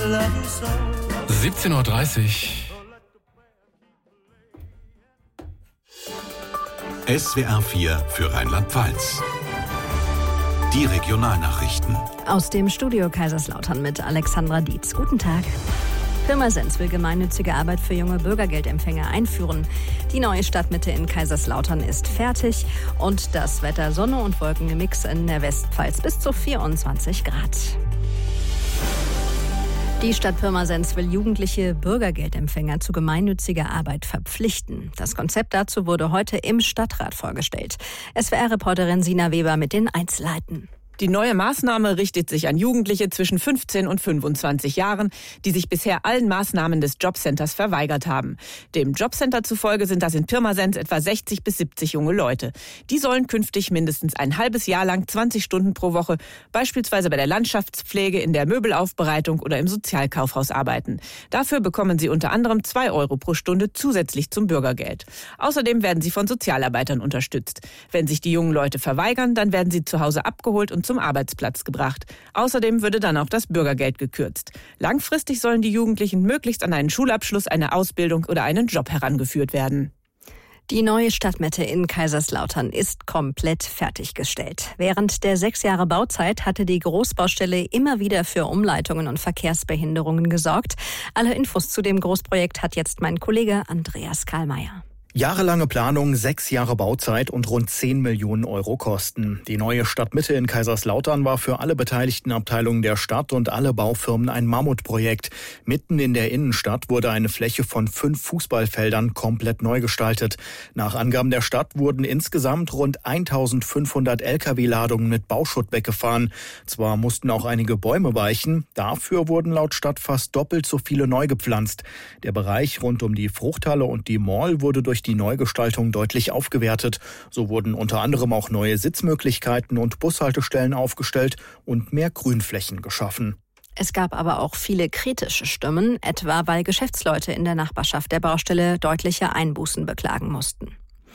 17:30 Uhr. SWR 4 für Rheinland-Pfalz. Die Regionalnachrichten. Aus dem Studio Kaiserslautern mit Alexandra Dietz. Guten Tag. Pirmasens will gemeinnützige Arbeit für junge Bürgergeldempfänger einführen. Die neue Stadtmitte in Kaiserslautern ist fertig und das Wetter Sonne und Wolkengemisch in der Westpfalz bis zu 24 Grad. Die Stadt Pirmasens will jugendliche Bürgergeldempfänger zu gemeinnütziger Arbeit verpflichten. Das Konzept dazu wurde heute im Stadtrat vorgestellt. SWR-Reporterin Sina Weber mit den Einzelheiten. Die neue Maßnahme richtet sich an Jugendliche zwischen 15 und 25 Jahren, die sich bisher allen Maßnahmen des Jobcenters verweigert haben. Dem Jobcenter zufolge sind das in Pirmasens etwa 60 bis 70 junge Leute. Die sollen künftig mindestens ein halbes Jahr lang 20 Stunden pro Woche, beispielsweise bei der Landschaftspflege, in der Möbelaufbereitung oder im Sozialkaufhaus arbeiten. Dafür bekommen sie unter anderem 2 Euro pro Stunde zusätzlich zum Bürgergeld. Außerdem werden sie von Sozialarbeitern unterstützt. Wenn sich die jungen Leute verweigern, dann werden sie zu Hause abgeholt und zum Arbeitsplatz gebracht. Außerdem würde dann auch das Bürgergeld gekürzt. Langfristig sollen die Jugendlichen möglichst an einen Schulabschluss, eine Ausbildung oder einen Job herangeführt werden. Die neue Stadtmitte in Kaiserslautern ist komplett fertiggestellt. Während der 6 Jahre Bauzeit hatte die Großbaustelle immer wieder für Umleitungen und Verkehrsbehinderungen gesorgt. Alle Infos zu dem Großprojekt hat jetzt mein Kollege Andreas Karlmeier. Jahrelange Planung, 6 Jahre Bauzeit und rund 10 Millionen Euro Kosten. Die neue Stadtmitte in Kaiserslautern war für alle beteiligten Abteilungen der Stadt und alle Baufirmen ein Mammutprojekt. Mitten in der Innenstadt wurde eine Fläche von 5 Fußballfeldern komplett neu gestaltet. Nach Angaben der Stadt wurden insgesamt rund 1500 Lkw-Ladungen mit Bauschutt weggefahren. Zwar mussten auch einige Bäume weichen, dafür wurden laut Stadt fast doppelt so viele neu gepflanzt. Der Bereich rund um die Fruchthalle und die Mall wurde durch die Neugestaltung deutlich aufgewertet. So wurden unter anderem auch neue Sitzmöglichkeiten und Bushaltestellen aufgestellt und mehr Grünflächen geschaffen. Es gab aber auch viele kritische Stimmen, etwa weil Geschäftsleute in der Nachbarschaft der Baustelle deutliche Einbußen beklagen mussten.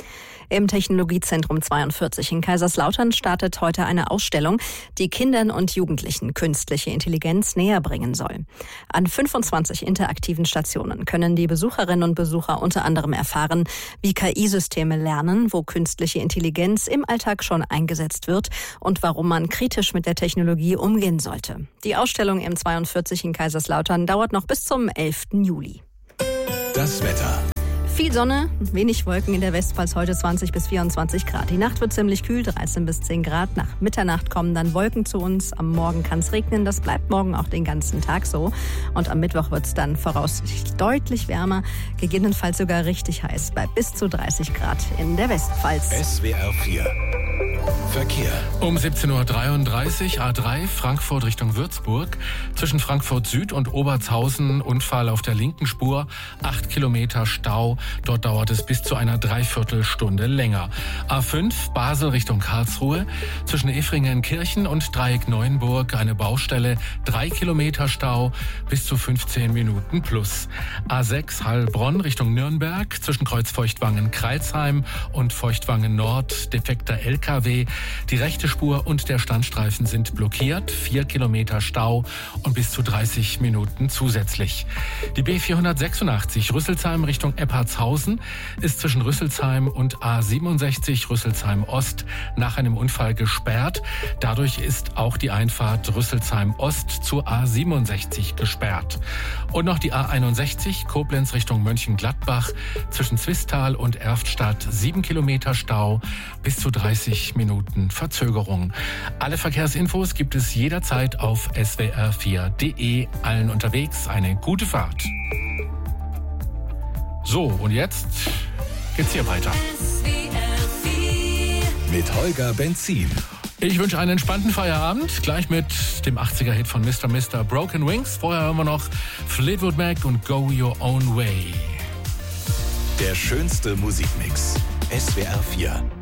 Im Technologiezentrum 42 in Kaiserslautern startet heute eine Ausstellung, die Kindern und Jugendlichen künstliche Intelligenz näher bringen soll. An 25 interaktiven Stationen können die Besucherinnen und Besucher unter anderem erfahren, wie KI-Systeme lernen, wo künstliche Intelligenz im Alltag schon eingesetzt wird und warum man kritisch mit der Technologie umgehen sollte. Die Ausstellung im 42 in Kaiserslautern dauert noch bis zum 11. Juli. Das Wetter. Viel Sonne, wenig Wolken in der Westpfalz, heute 20 bis 24 Grad. Die Nacht wird ziemlich kühl, 13 bis 10 Grad. Nach Mitternacht kommen dann Wolken zu uns. Am Morgen kann es regnen, das bleibt morgen auch den ganzen Tag so. Und am Mittwoch wird es dann voraussichtlich deutlich wärmer, gegebenenfalls sogar richtig heiß, bei bis zu 30 Grad in der Westpfalz. SWR 4 Verkehr. Um 17:33 Uhr A3 Frankfurt Richtung Würzburg. Zwischen Frankfurt Süd und Obertshausen Unfall auf der linken Spur. 8 Kilometer Stau. Dort dauert es bis zu einer Dreiviertelstunde länger. A5 Basel Richtung Karlsruhe. Zwischen Efringenkirchen und Dreieck Neuenburg eine Baustelle. 3 Kilometer Stau. Bis zu 15 Minuten plus. A6 Heilbronn Richtung Nürnberg. Zwischen Kreuz Feuchtwangen-Kreilsheim und Feuchtwangen Nord defekter LKW. Die rechte Spur und der Standstreifen sind blockiert. 4 Kilometer Stau und bis zu 30 Minuten zusätzlich. Die B486 Rüsselsheim Richtung Eppartshausen ist zwischen Rüsselsheim und A67 Rüsselsheim Ost nach einem Unfall gesperrt. Dadurch ist auch die Einfahrt Rüsselsheim Ost zur A67 gesperrt. Und noch die A61 Koblenz Richtung Mönchengladbach zwischen Zwistal und Erftstadt 7 Kilometer Stau, bis zu 30 Minuten Verzögerung. Alle Verkehrsinfos gibt es jederzeit auf swr4.de. Allen unterwegs eine gute Fahrt. So, und jetzt geht's hier weiter. Mit Holger Benzin. Ich wünsche einen entspannten Feierabend, gleich mit dem 80er-Hit von Mr. Broken Wings. Vorher hören wir noch Fleetwood Mac und Go Your Own Way. Der schönste Musikmix. SWR 4.